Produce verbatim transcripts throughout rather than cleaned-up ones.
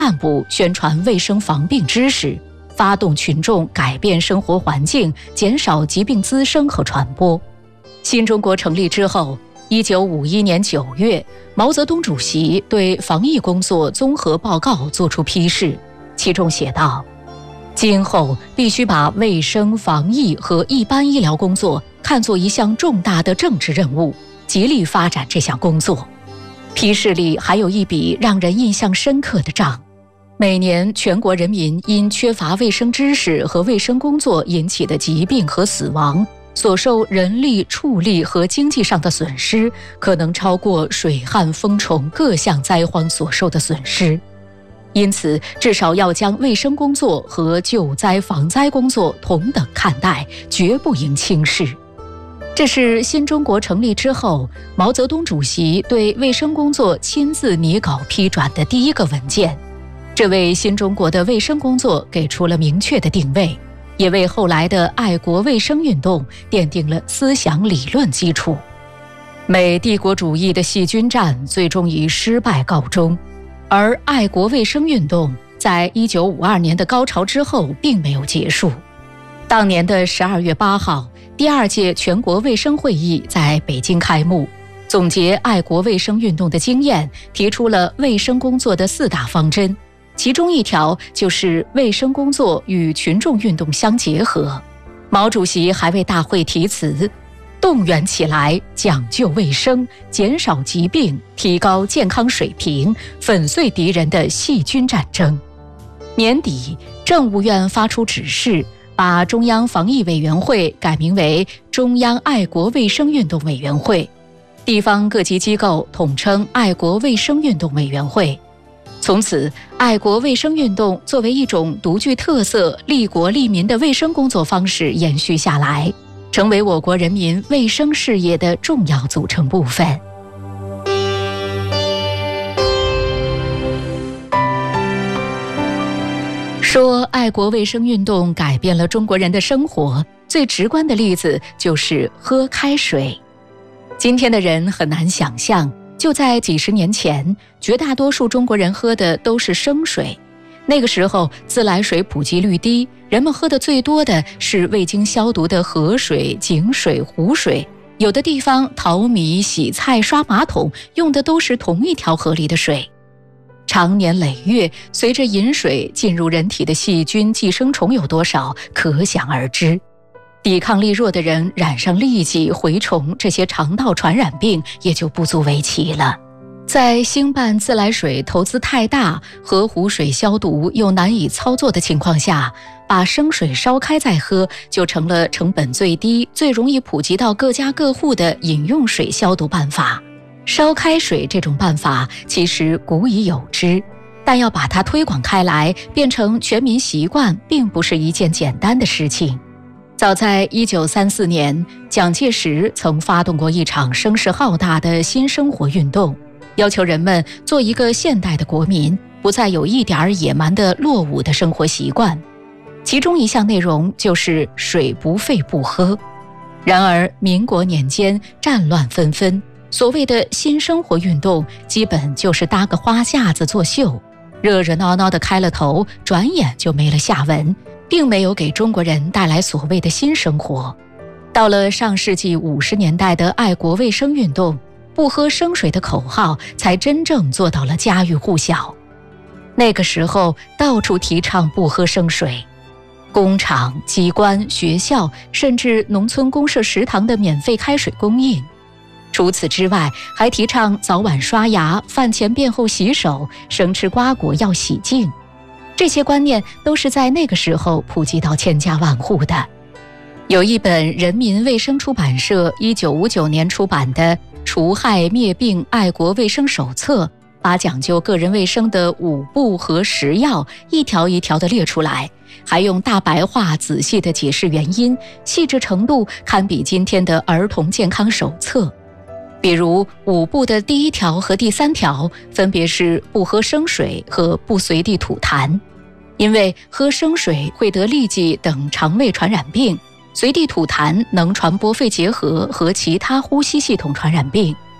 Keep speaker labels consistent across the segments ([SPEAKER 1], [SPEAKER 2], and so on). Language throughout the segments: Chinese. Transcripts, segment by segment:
[SPEAKER 1] 干部宣传卫生防病知识，发动群众改变生活环境，减少疾病滋生和传播。新中国成立之后，一九五一年九月，毛泽东主席对防疫工作综合报告作出批示，其中写道：今后必须把卫生防疫和一般医疗工作看作一项重大的政治任务，极力发展这项工作。批示里还有一笔让人印象深刻的账：每年全国人民因缺乏卫生知识和卫生工作引起的疾病和死亡，所受人力、畜力和经济上的损失，可能超过水旱风虫各项灾荒所受的损失。因此，至少要将卫生工作和救灾防灾工作同等看待，绝不应轻视。这是新中国成立之后，毛泽东主席对卫生工作亲自拟稿批转的第一个文件，这为新中国的卫生工作给出了明确的定位，也为后来的爱国卫生运动奠定了思想理论基础。美帝国主义的细菌战最终以失败告终，而爱国卫生运动在一九五二年的高潮之后并没有结束。当年的十二月八号，第二届全国卫生会议在北京开幕，总结爱国卫生运动的经验，提出了卫生工作的四大方针，其中一条就是卫生工作与群众运动相结合。毛主席还为大会题词：动员起来，讲究卫生，减少疾病，提高健康水平，粉碎敌人的细菌战争。年底，政务院发出指示，把中央防疫委员会改名为中央爱国卫生运动委员会，地方各级机构统称爱国卫生运动委员会。从此，爱国卫生运动作为一种独具特色、利国利民的卫生工作方式延续下来，成为我国人民卫生事业的重要组成部分。说爱国卫生运动改变了中国人的生活，最直观的例子就是喝开水。今天的人很难想象，就在几十年前，绝大多数中国人喝的都是生水。那个时候自来水普及率低，人们喝的最多的是未经消毒的河水、井水、湖水，有的地方淘米、洗菜、刷马桶用的都是同一条河里的水。长年累月，随着饮水进入人体的细菌、寄生虫有多少，可想而知。抵抗力弱的人染上痢疾、蛔虫这些肠道传染病也就不足为奇了。在兴办自来水投资太大、河湖水消毒又难以操作的情况下，把生水烧开再喝就成了成本最低、最容易普及到各家各户的饮用水消毒办法。烧开水这种办法其实古已有之，但要把它推广开来，变成全民习惯，并不是一件简单的事情。早在一九三四年，蒋介石曾发动过一场声势浩大的新生活运动，要求人们做一个现代的国民，不再有一点野蛮的落伍的生活习惯。其中一项内容就是水不费不喝。然而民国年间战乱纷纷，所谓的新生活运动基本就是搭个花架子作秀，热热闹闹的开了头，转眼就没了下文，并没有给中国人带来所谓的新生活。到了上世纪五十年代的爱国卫生运动，不喝生水的口号才真正做到了家喻户晓。那个时候到处提倡不喝生水，工厂、机关、学校，甚至农村公社食堂的免费开水供应。除此之外，还提倡早晚刷牙、饭前便后洗手、生吃瓜果要洗净。这些观念都是在那个时候普及到千家万户的。有一本人民卫生出版社一九五九年出版的《除害灭病爱国卫生手册》，把讲究个人卫生的五步和十要一条一条地列出来，还用大白话仔细地解释原因，细致程度堪比今天的儿童健康手册。比如五步的第一条和第三条分别是不喝生水和不随地吐痰，因为喝生水会得痢疾等肠胃传染病，随地吐痰能传播肺结核和其他呼吸系统传染病。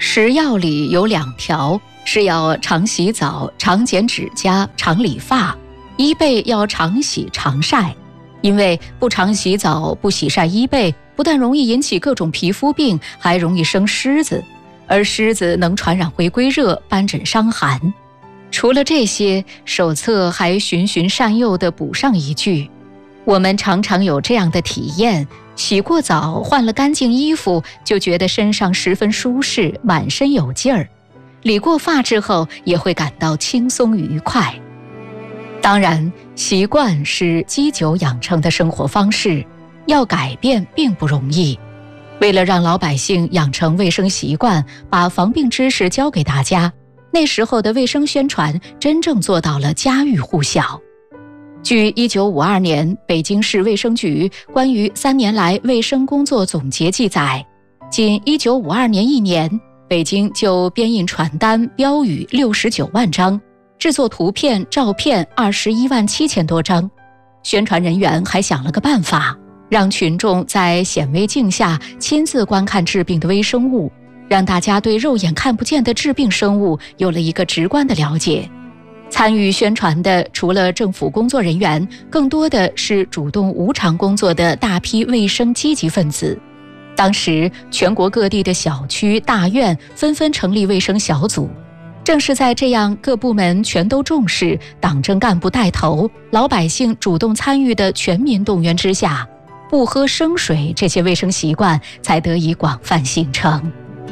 [SPEAKER 1] 食药里有两条，是要常洗澡、常剪指甲、常理发；衣被要常洗、常晒。因为不常洗澡、不洗晒衣被，不但容易引起各种皮肤病，还容易生虱子，而虱子能传染回归热、斑疹、伤寒。除了这些，手册还循循善诱地补上一句：我们常常有这样的体验，洗过澡，换了干净衣服，就觉得身上十分舒适，满身有劲儿；理过发之后，也会感到轻松愉快。当然，习惯是积久养成的生活方式，要改变并不容易。为了让老百姓养成卫生习惯，把防病知识教给大家，那时候的卫生宣传真正做到了家喻户晓。据一九五二年北京市卫生局关于三年来卫生工作总结记载，仅一九五二年一年，北京就编印传单、标语六十九万张，制作图片、照片二十一万七千多张。宣传人员还想了个办法，让群众在显微镜下亲自观看治病的微生物，让大家对肉眼看不见的致病生物有了一个直观的了解。参与宣传的除了政府工作人员，更多的是主动无偿工作的大批卫生积极分子。当时全国各地的小区、大院纷纷成立卫生小组。正是在这样各部门全都重视、党政干部带头、老百姓主动参与的全民动员之下，不喝生水这些卫生习惯才得以广泛形成。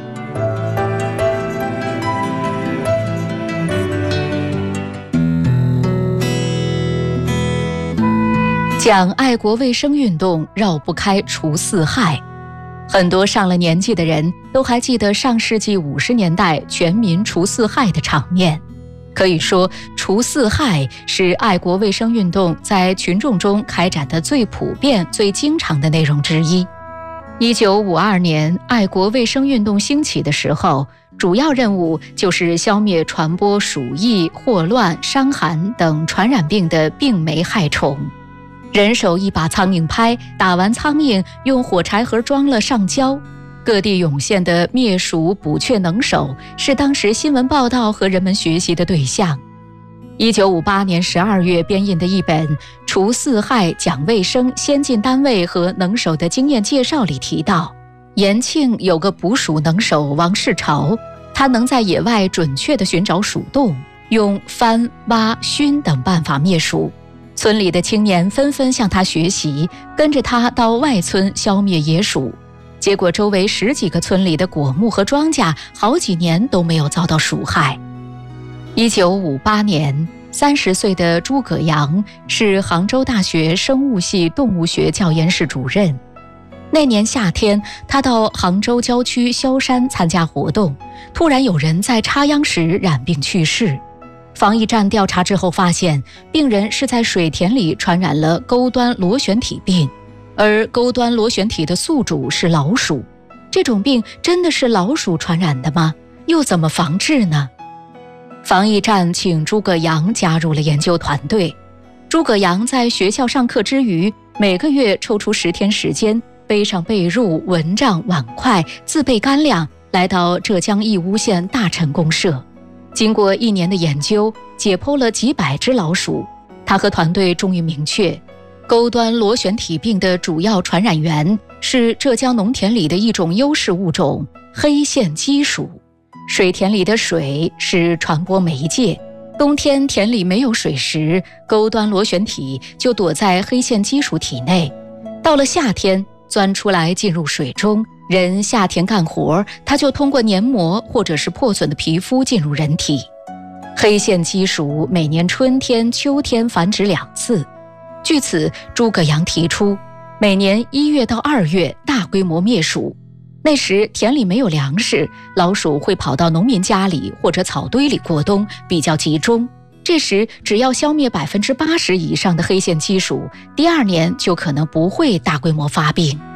[SPEAKER 1] 讲爱国卫生运动绕不开除四害。很多上了年纪的人都还记得上世纪五十年代全民除四害的场面。可以说，除四害是爱国卫生运动在群众中开展的最普遍、最经常的内容之一。一九五二年，爱国卫生运动兴起的时候，主要任务就是消灭传播鼠疫、霍乱、伤寒等传染病的病媒害虫。人手一把苍蝇拍，打完苍蝇用火柴盒装了上交。各地涌现的灭鼠捕雀能手是当时新闻报道和人们学习的对象。一九五八年十二月编印的一本《除四害讲卫生先进单位和能手的经验介绍》里提到，延庆有个捕鼠能手王世朝，他能在野外准确地寻找鼠洞，用翻、挖、熏等办法灭鼠。村里的青年纷纷向他学习，跟着他到外村消灭野鼠。结果周围十几个村里的果木和庄稼好几年都没有遭到鼠害。一九五八年，三十岁的诸葛阳是杭州大学生物系动物学教研室主任。那年夏天，他到杭州郊区萧山参加活动，突然有人在插秧时染病去世。防疫站调查之后发现，病人是在水田里传染了钩端螺旋体病，而钩端螺旋体的宿主是老鼠。这种病真的是老鼠传染的吗？又怎么防治呢？防疫站请诸葛阳加入了研究团队。诸葛阳在学校上课之余，每个月抽出十天时间，背上被褥、蚊帐、碗筷，自备干粮，来到浙江义乌县大陈公社。经过一年的研究，解剖了几百只老鼠，他和团队终于明确，钩端螺旋体病的主要传染源是浙江农田里的一种优势物种黑线鸡鼠。水田里的水是传播媒介，冬天田里没有水时，钩端螺旋体就躲在黑线鸡鼠体内，到了夏天钻出来进入水中，人下田干活，它就通过黏膜或者是破损的皮肤进入人体。黑线鸡鼠每年春天、秋天繁殖两次。据此，诸葛阳提出，每年一月到二月大规模灭鼠。那时田里没有粮食，老鼠会跑到农民家里或者草堆里过冬，比较集中。这时只要消灭百分之八十以上的黑线鸡鼠，第二年就可能不会大规模发病。